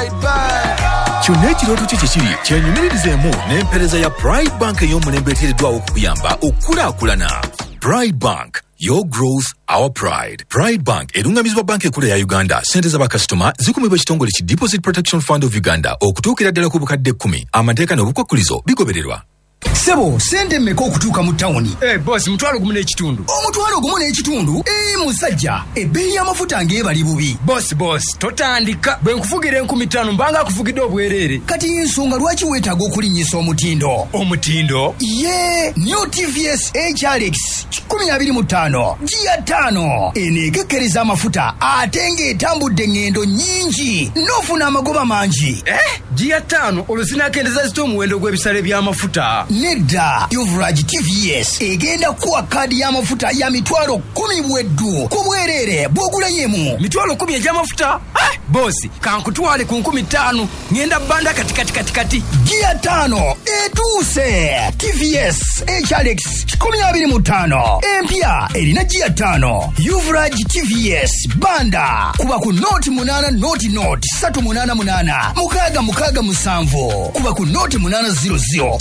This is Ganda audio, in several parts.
Pride Bank. Kyonna ekirooto kye kiri kyenyumiririzemu n'empeereza ya Pride Bank ey'omulembe eteereddwawo okukuyamba okukulaakulana. Pride Bank, your growth, our pride. Pride Bank erungamizibwa banka enkulu ya Uganda. Sente z'abakasitoma zikumibwa ekitongole ki Deposit Protection Fund of Uganda okutuukira ddala ku bukadde 10. Amateeka n'obukwakkulizo bigobererwa. Sebo, sente mmeka okutuuka mu tawuni? Boss, mutwalo gumu n'ekitundu. Omutwalo gumu n'ekitundu? Musajja, ebbeeyi y'amafuta ng'ebali bubi. Boss, totandika. Bwe nkufugira 5000 mbanga akufugidde obwereere. Kati ensonga lwaki weetaaga okulinnyisa omutindo? Omutindo? Ye, New TVS HRX 2025 Gia 5 eneekekkereza amafuta ate ng'etambudde engendo nnyingi n'ofuna amagoba mangi. Gia 5 oluzinakendeza zita omuwendo gw'ebisale by'amafuta. Nedda, Yuvraj TVS egenda kuwa kaadi y'amafuta ya mitwalo 10 bweddu ku bwereere bw'ogulanyemu. Mitwalo 10 egy'amafuta? Boss, kankutwale ku 5000 ngenda banda kati. Gia 5 etuuse. TVS HRX 2025 empya erina Gia 5. Yuvraj TVS banda kuba ku noti 8 388 667 kuba ku noti 800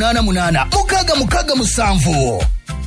388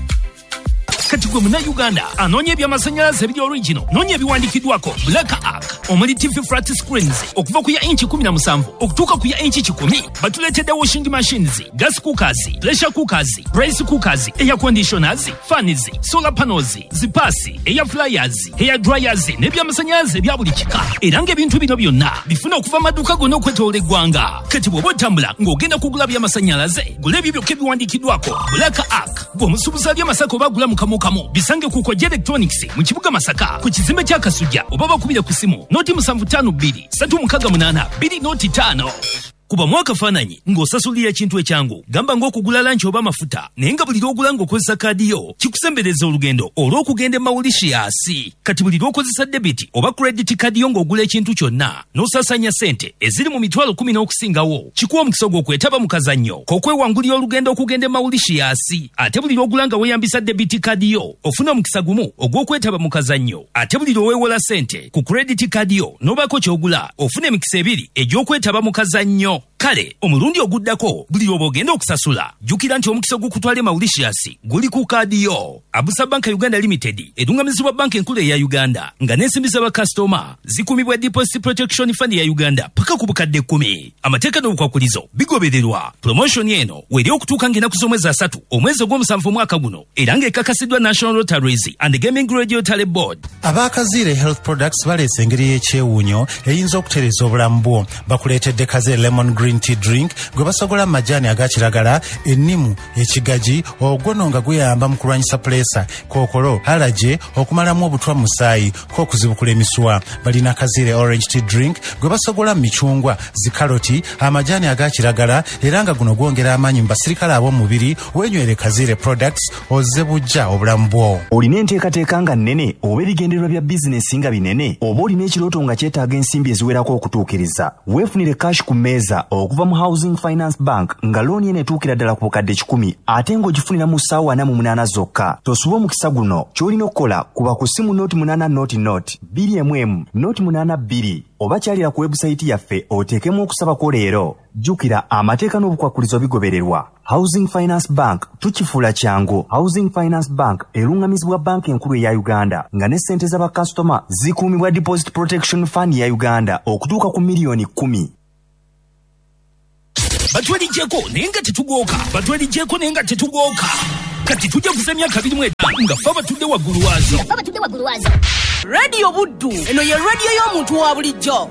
Kati gwe muna Uganda anoonya eby'amasannyalaze ebiri original noonya ebiwandikiddwako Black Arc omuli TV flat screens okuva ku ya inchi 17 okutuuka ku ya inchi 10 batuleetedde washing machines, gas cookers, pressure cookers, rice cookers, air conditioners, fans, solar panels, zipasi, air fryers, hair dryers n'eby'amasannyalaze ebya buli kika era ng'ebintu bino byonna bifuna okuva amaduuka gonna okwetoola eggwanga. Kati bw'oba otambula ng'ogenda kugula by'amasannyalaze gula ebyo byokka ebiwandikiddwako Black Arc. Bw'omusuubuza by'amasaka oba gula mu kamu bisange ku Koja Electronics mu kibuga Masaka ku kizimbe kya Kasujja oba bakubire ku simu noti 752 368 205. Kuba mwaka fananyi ng'osasulira ekintu ekyangu gamba ng'okugula lanchi oba mafuta naye nga buli lw'ogula ng'okozesa kaadi yo kikusembereza olugendo olw'okugenda Mauritius. Kati buli lw'okozesa debit oba credit kaadi yo ng'ogula ekintu kyonna n'osaasanya sente eziri mu mitwalo 10 n'okusingawo kikuwa omukisa gw'okwetaba mu kazannyo k'okwewangulira olugendo okugenda Mauritius. Ate buli lw'ogula nga weeyambisa debit kaadi yo ofuna omukisa gumu ogw'okwetaba mu kazannyo. Ate buli lw'oweewola sente ku credit kaadi yo n'obaako ky'ogula ofuna emikisa 2 egy'okwetaba mu kazannyo. Kale omulundi oguddako buli lw'oba ogenda okusasula jjukira nti omukisa ogukutwala Mauritius guli ku kaadi yo. Abusa Bank Uganda Limited erungamizibwa banka enkulu eya Uganda nga n'ensimbi z'abakasitoma zikumibwa Deposit Protection Fund ya Uganda paka ku bukadde 10. Amateeka n'obukwakulizo bigobererwa. Promotion eno weri okutuuka ng'ennaku z'omwezi 3 omwezi ogw'omusanvu omwaka guno era ng'ekakasiddwa National Lotteries and Gaming Regulatory Board. Abakazire Health Products baleese engeri y'ekyewuunyo eyinza okutereeza obulamu bwo. Bakuleetedde Kazire Lemon Green Tea Drink gwe basogola amajjaani aga kiragala, ennimu, ekigaji, ogwono nga guyamba mu kulwanyisa pulesa, kookolo, allergy, okumalamu obutwa mu musaayi, k'okuzibukula emiswa. Balina Kazire Orange Tea Drink gwe basogola mu micungwa, zikaloti, amajjaani aga kiragala era nga guno gwongera amaanyi mu basirikale ab'omubiri. Wenywere Kazire Products ozze bujja obulamu bwo. Olina enteekateeka nga nnene oba ebigendererwa bya bizinensi nga binene oba olina ekirooto nga kyetaaga ensimbi eziwerako okutuukiriza, weefunire cash ku mmeeza okuva mu Housing Finance Bank nga looni eno etuukira ddala ku bukadde 10 ate ng'ogifunira mu ssaawa 48 zokka. Tosuba omukisa guno ky'olina okukola kuba ku ssimu noti 8 noti 211 noti 82 oba kyalira ku webusayiti yaffe oteekemu okusaba kwo leero. Jjukira amateeka n'obukwakkulizo bigobererwa. Housing Finance Bank tukifuula kyangu. Housing Finance Bank erungamizibwa banka enkulu eya Uganda nga ne ssente z'abakasitoma zikuumibwa Deposit Protection Fund ya Uganda okutuuka ku miliyoni 10. Batwaligyeko naye nga tetugooka. Kati tujja kuza emyaka 25 nga ffe abatudde waggulu waazo. Radio Buddu eno ye radio y'omuntu wa bulijjo.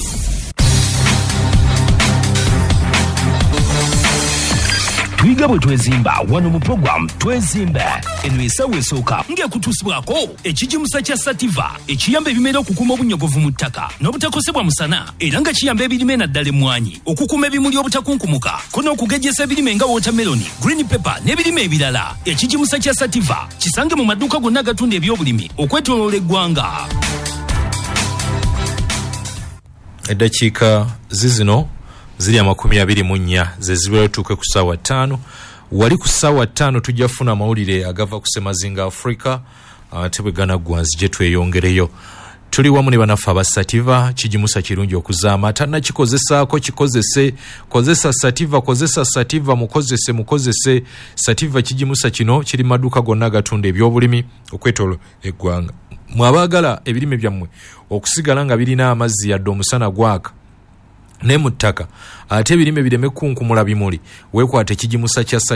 Twiga bwe twezimba wano mu program twezimbe eno esawa esooka ng'ekutuusibwako ekijimusa kya Sativa ekiyamba ebimera okukuuma obunyogovu mu ttaka n'obutakosebwa musana era nga kiyamba ebirime naddala emmwanyi okukuuma ebimuli obutakunkumuka ko n'okugejjesa ebirime nga watermeloni, green pepper n'ebirime ebirala. Ekijimusa kya Sativa kisange mu maduuka gonna agatunda ebyobulimi okwetooloola eggwanga. Eddakiika zizino ziri 24 ze zibeera tuuke ku ssaawa 5. Wali ku ssaawa 5 tujja kufuna amawulire agava ku Semazinga Africa ate bwe ganaggwa nzije tweyongereyo. tuli wamu ne banaffe aba Sativa. Kigimusa kirungi okuzaama tannakikozesaako kozesa Sativa mukozese Sativa. Kigimusa kino kiri maduuka gonna agatunda ebyobulimi okwetooloola eggwanga. Mwabaagala ebirime byammwe okusigala nga birina amazzi yadde omusana gwaka ne mu ttaka ate ebirime bireme kunkumula bimuli, weekwate kigimusa kya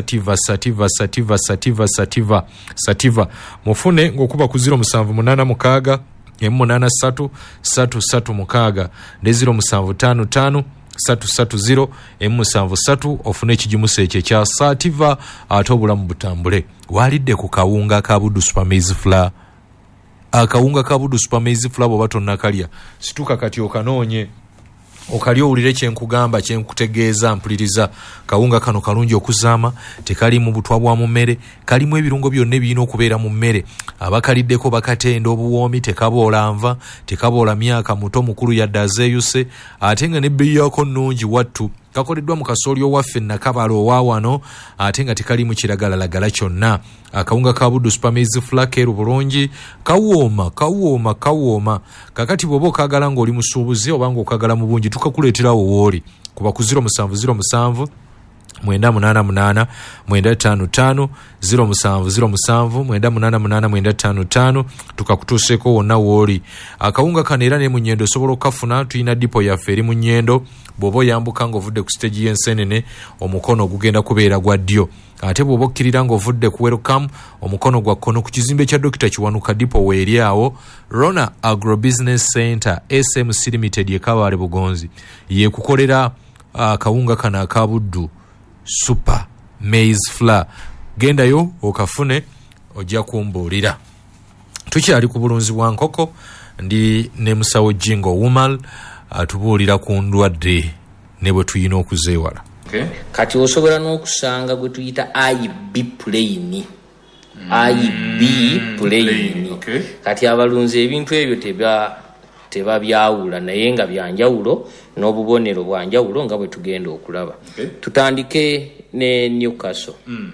Sativa. Mufune ng'okuba ku 0786 M83 336 ne 0755 330 M73 ofune ekigimusa ekyo kya Sativa ate obulamu butambule. Walidde ku kawunga ka Buddu Super Maize Flour. Akawunga ka Buddu Super Maize Flour bw'oba tonnakalya situka kati okanoonye okali owulire kyenkugamba kyenkutegeeza mpuliriza. Kawunga kano kalungi okuzaama, tekali mu butwa bwa mu mmere, kalimu ebirungo byonna ebirina okubeera mu mmere. Abakaliddeko bakatenda obuwoomi, tekaboola nva, tekaboola myaka, muto mukulu yadde azeeyuse, ate nga n'ebbeeyi yaako nnungi wattu. Kakoleddwa mu kasooli owaffe Nakabala owa wano ate nga tekalimu kiragalalagala kyonna. Akawunga ka Buddu Super Maize Flour keeru bulungi, kawooma. Kakati bw'oba okaagala ng'oli musuubuzi oba ng'okaagala mu bungi tukakuleeterawo wooli. Kuba ku 0707 988 955 0707 988 955 tukakutuuseeko wonna wooli. Akawunga kano era ne mu Nnyendo osobola okafuna, tulina dipo yaffe eri mu Nnyendo. Bw'oba oyambuka ng'ovudde ku stage y'Ensenene omukono ogugenda kubeera gwa ddyo, ate bw'oba okkirira ng'ovudde ku Welcome omukono gwa kkono ku kizimbe kya Dr. Kiwanuka dipo weeri awo. Rona Agro Business Center SMC Limited ye Kabale Bugonzi yeekukolera akawunga kano aka Buddu Super Maize Flour. Gendayo okafune ojja kumbuulira. Tukyali ku bulunzi bwa nkoko, ndi ne musawo Jingo Wumal atubuulira ku ndwadde ne bwe tuyina okuzeewala. Kati osobola n'okusanga gwe tuyita IB plain. Kati abalunzi ebintu ebyo tebabyawula naye nga byanjawulo n'obubonero bwanjawulo nga bwe tugenda okulaba. Tutandike ne Newcastle.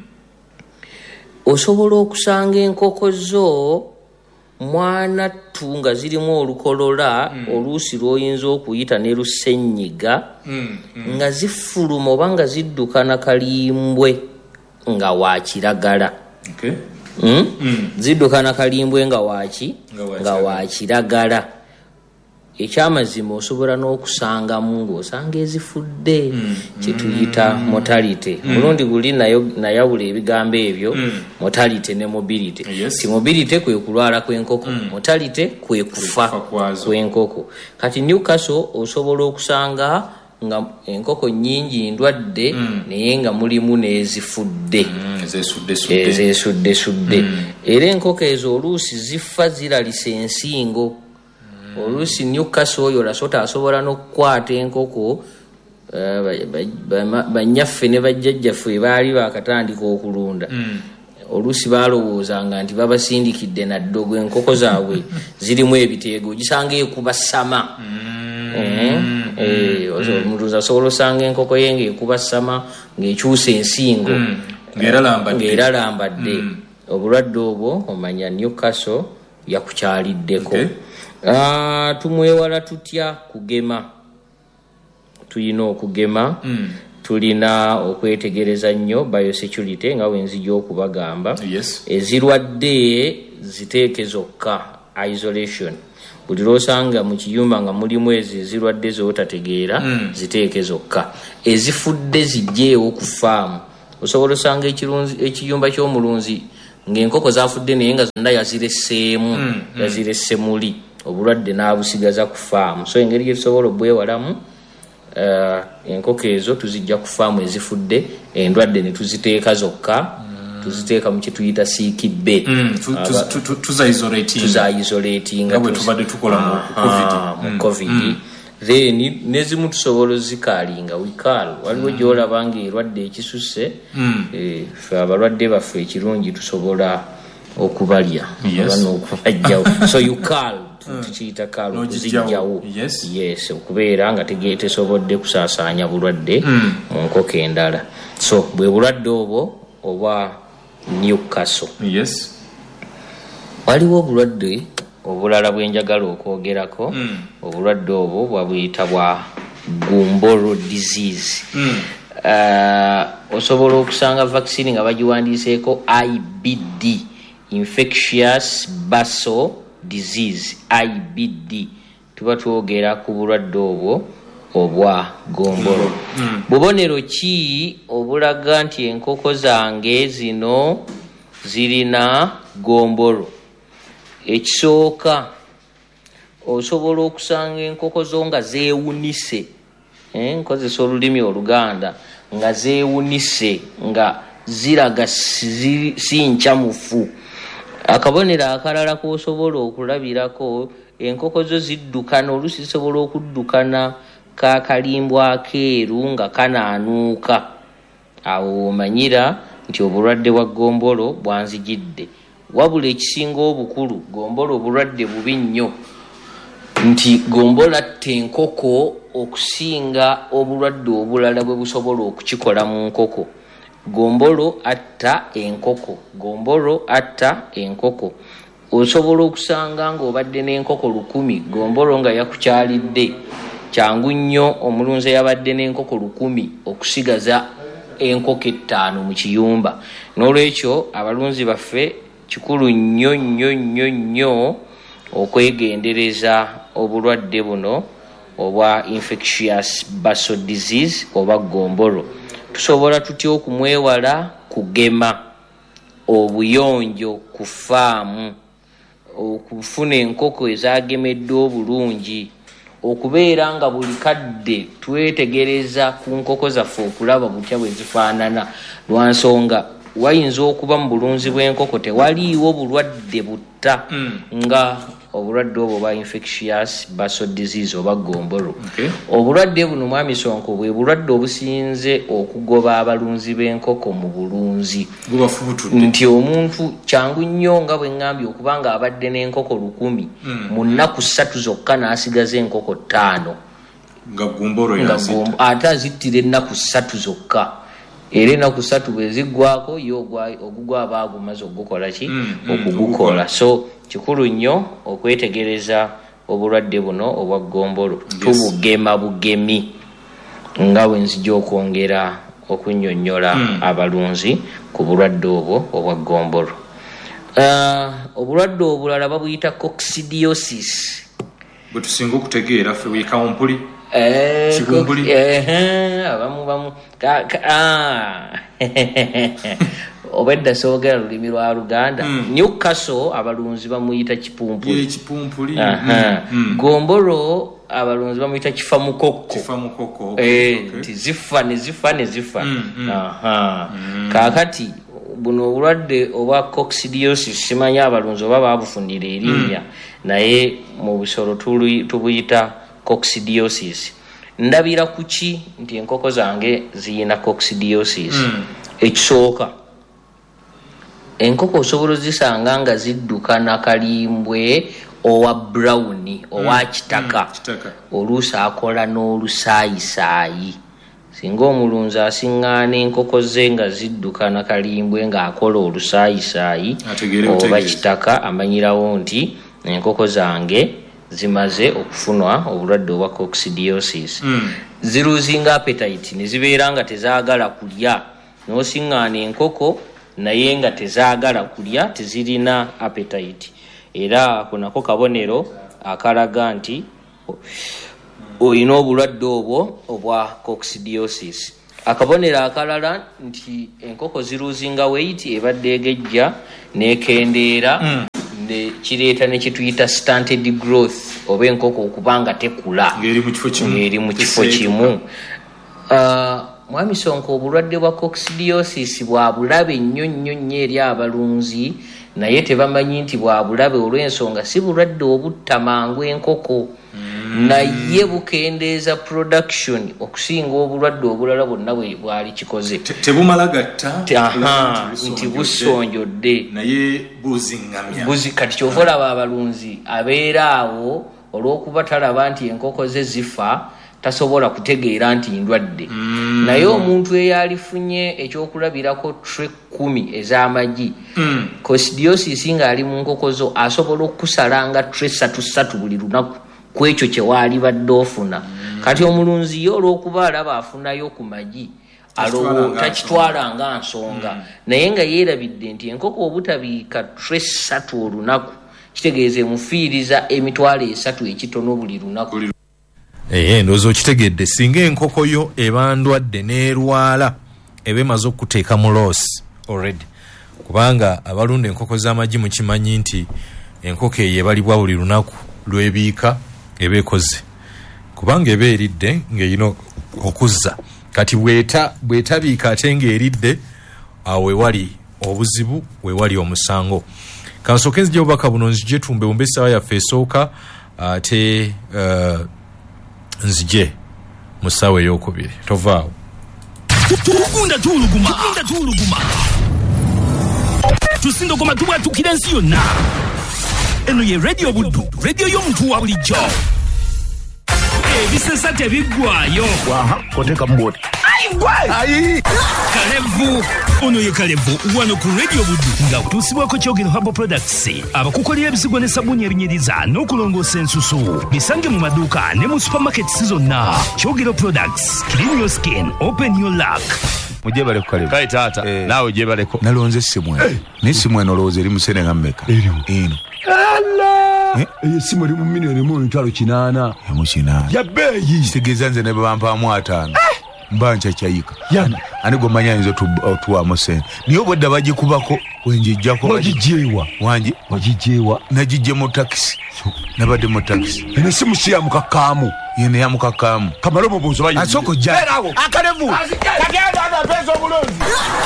Osobola okusanga enkoko zo mwana tunga zirimu olukolola oluusi lw'oyinza okuyita ne lusenyiga nga zifuluma oba nga ziddukana kalimbwe nga wa kiragala. Ziddukana kalimbwe nga wa kiragala. Ekyamazima osobola n'okusangamu ng'osanga ezifudde kyetuyita mortality. Mulundi guli nayawula ebigambo ebyo, mortality ne mobility. Ti mobility kwe kulwala kw'enkoko, mortality kwe kufa kw'enkoko. Kati Newcastle osobola okusanga nga enkoko nnyingi ndwadde naye nga mulimu n'ezifudde ezeesudde. Era enkoko ezo oluusi zifa ziralisa ensingo. Oluusi Newcastle oyo lasota asobola n'okukwata enkoko banyaffe ne bajjajjaffe baali bakatandika okulunda. Oluusi baalowoozanga nti babasindikidde na ddogo, enkoko zaabwe zirimu ebiteego, ogisanga ekuba sama. Omuntu asobola osanga enkoko ye ng'ekuba sama ng'ekyusa ensingo ng'era lambadde. Obulwadde obwo omanya Newcastle yakukyaliddeko. Tumwewala tutya kugema? Tulina okugema, tulina okwetegereza nnyo biosecurity nga wenzijja okubagamba. Ezirwadde ziteeke zokka, isolation. Buli lw'osanga mu kiyumba nga mulimu ezo ezirwadde z'otategeera ziteeke zokka. Ezifudde zijjeewo ku faamu. Osobola osanga ekiyumba ky'omulunzi ng'enkoko zafudde naye nga zonna yaziresse muli. Obulwadde n'abusigaza ku faamu. So engeri gye tusobola obwewalamu enkoko ezo tuzijja ku faamu ezifudde, endwadde ne tuziteeka zokka, tuziteeka mu kituyita siikibbe. Tuza-isolatinga bwe tubadde tukola mu COVID. Then nezimu tusobola zikaalinga wikaal. Waliwo gy'olaba ng'erwadde ekisusse, ffe abalwadde baffe ekirungi tusobola okubalya oba n'okubajjawo. So you call tukiyita kaalo okuzijjawo. Yes, okubeera nga tesobodde kusaasaanya bulwadde mu nkoko endala. So bwe bulwadde obwo oba Newcastle. Waliwo obulwadde obulala bwenjagala okwogerako obulwadde obwo bwabuyita bwa gumboro disease. Osobola okusanga vaccine nga bagiwandiiseeko IBD, infectious basal disease, IBD. Tuba twogera ku bulwadde obwo obwa gomboro. Bubonero ki obulaga nti enkoko zange zino zirina gomboro? Ekisooka, osobola okusanga enkoko zo nga zeewunise, nkozesa olulimi Oluganda, nga zeewunise nga ziraga si nkyamufu. Akabonero akalala k'osobola okulabirako, enkoko zo ziddukana, oluusi zisobola okuddukana kakalimbo akeeru nga kanaanuuka. Awo omanyira nti obulwadde bwa gombolo bwanzijidde. Wabula ekisinga obukulu, gombolo obulwadde bubi nnyo, nti gombolo atta enkoko okusinga obulwadde obulala bwe busobola okukikola mu nkoko. Gombolo atta enkoko, gombolo atta enkoko. Osobola okusanga ng'obadde n'enkoko 1,000, gombolo nga yakukyalidde. Kyangu nnyo omulunzi yabadde n'enkoko 1,000 okusigaza enkoko 5 mu kiyumba. N'olwekyo abalunzi baffe kikulu nnyo okwegendereza obulwadde buno obwa infectious basal disease oba gombolo. Tusobola tutya okumwewala? Kugema obuyonjo ku faamu, okufuna enkoko ezagemeddwa obulungi, okubeera nga buli kadde twetegereza ku nkoko zaffe okulaba butya bwe zifaanana, lwansonga wayinza okuba mu bulunzi bw'enkoko tewaliiwo bulwadde butta nga obulwadde obwo bwa infectious basal disease oba gombolo. Obulwadde buno Mwami Sonko bwe bulwadde obusinze okugoba abalunzi b'enkoko mu bulunzi. Nti omuntu kyangu nnyo nga bwe ngambye okubanga abadde n'enkoko 1,000 mu nnaku 3 zokka n'asigaza enkoko 5 nga gombolo yazita, ate azittira ennaku 3 zokka. Era ennaku 3 bwe ziggwako ogugwa aba agumaze okugukola ki? Okugukola. So kikulu nnyo okwetegereza obulwadde buno obwa gombolo. Tubugema bugemi nga bwe nzija okwongera okunnyonnyola abalunzi ku bulwadde obwo obwa gombolo. Obulwadde obulala babuyita coccidiosis. Bwe tusinga okutegeera ffe buyikawompuli abamu obedda soogera lulimi lwa Luganda. Newcastle abalunzi bamuyita kipumpuli. Gombolo abalunzi bamuyita kifamukokko. Nti zifa ne zifa. Kaakati buno obulwadde obwa coccidiosis simanyi abalunzi oba babufunira erinnya, naye mu bisolo tubuyita coccidiosis. Ndabira kuki nti enkoko zange ziyina coccidiosis? Ekisooka, enkoko osobola zisanga nga ziddukana kalimbwe owa brown owa kitaka, oluusi akola n'olusaayisaayi. Singa omulunzi asiŋŋaana enkoko ze nga ziddukana kalimbwe ng'akola olusaayisaayi oba kitaka, amanyirawo nti enkoko zange zimaze okufunwa obulwadde obwa coccidiosis. Ziruzinga appetite, ne zibeera nga tezaagala kulya. N'osiŋŋaana enkoko naye nga tezaagala kulya, tezirina appetite. Era ako nako kabonero akalaga nti olina obulwadde obwo obwa coccidiosis. Akabonero akalala nti enkoko ziruzinga weight, ebadde egejja n'ekendeera, ne kireeta ne kituyita stunted growth oba enkoko okubanga tekula ng'eri mu kifo kimu. Mwami Sonko, obulwadde bwa coccidiosis bwa bulabe nnyo eri abalunzi, naye tebamanyi nti bwa bulabe olw'ensonga si bulwadde obutta mangu enkoko, naye bukendeeza production okusinga obulwadde obulala bwonna bwali kikoze. Tebumala gatta nti busonjodde naye buziŋŋamya. Kati kyova olaba abalunzi abeera awo olw'okuba talaba nti enkoko ze zifa, tasobola kutegeera nti ndwadde. Naye omuntu eyalifunye ekyokulabirako tray 10 ez'amagi coccidiosis nga ali mu nkoko zo asobola okusalanga tray 3 buli lunaku kwekyo kye waali badde ofuna. Kati omulunzi yo olw'okuba alaba afunayo ku magi alowo takitwala nga nsonga, naye nga yeerabidde nti enkoko obutabiika tray 3 olunaku kitegeeza emufiiriza emitwalo 3 ekitono buli lunaku. Ndowooza okitegedde. Singa enkoko yo eba ndwadde n'erwala eba emaze okuteeka mu loss already, kubanga abalunda enkoko z'amagi mukimanyi nti enkoko eyo ebalibwa buli lunaku lw'ebiika eba ekoze, kubanga eba eridde ng'erina okuzza. Kati bwetabiika ate ng'eridde, awo wewali obuzibu, wewali omusango. Kansooke nzija obubaka buno nzije tumbe essaawa yaffe esooka, ate nzije mu ssaawa ey'okubiri. Tovaawo. Tukunda tuuluguma tusindogoma tubwatukira ensi yonna. Eno ye Radio Buddu, radio y'omuntu wa bulijjo. Ebisesa tebiggwaayo. Koteka mboti. Ayi! Kalevu. Ono ye Kalevu wano ku Radio Buddu nga kutuusibwako Kyogero Herbal Products. Abakukolera ebisigo ne sabuni ebinyiriza n'okulongoosa ensusu. Bisange mu maduuka ne mu supermarkets zonna. Kyogero Products. Clean your skin. Open your luck. Mujebale ku Kalevu. Kale taata, naawe jebaleko. Nalonze essimu eno. N'essimu eno olowooza eri mu ssene nga mmeka? Eno. Esimu eri mu milioni mu 800. Ya bbeeyi. Kitegeeza nze ne bampamu 5. Mba nkyayika. Ani gomanya ayinza otuwaamu ssente. Naye obwedda bagikubako wenjijjako. Wagijeewa. Wangi? Wagijeewa. Nagijje mu takisi. Nabadde mu takisi. Eno esimu si ya mukakaamu. Yene ya mukakaamu. Kamala omubuuzo bayi. Asoko jja. Akalevu. Kagenda apeesa obulungi.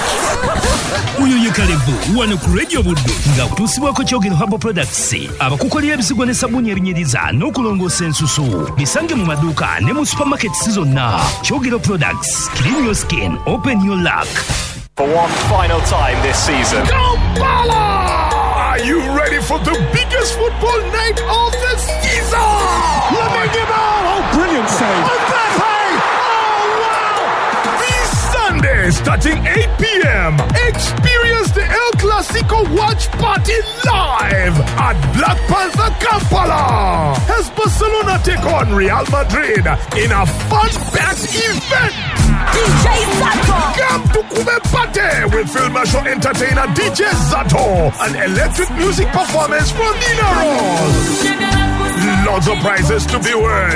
Uyo ye Kalevu wano ku Radio Buddu nga kutuusibwako Kyogero Herbal Products. Abakukolera ebisigo ne sabuni ebinyiriza n'okulongoosa ensusu. Bisange mu maduuka ne mu supermarkets zonna. Kyogero Products. Clean your skin. Open your luck. For one final time this season. Kampala! Are you ready for the biggest football night of the season? Lamine Yamal! Oh, brilliant save! Mbappe! Oh, wow! This Sunday, starting 8 p.m., experience the El Clasico watch party live at Black Panther Kampala as Barcelona take on Real Madrid in a fun-packed event. DJ Zato! Come to Kube Pate with Filma Show entertainer DJ Zato, an electric music performance from Nina Roll. Lots of prizes to be won.